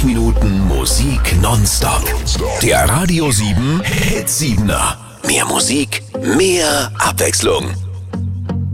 Minuten Musik nonstop. Der Radio 7 Hit 7er. Mehr Musik, mehr Abwechslung.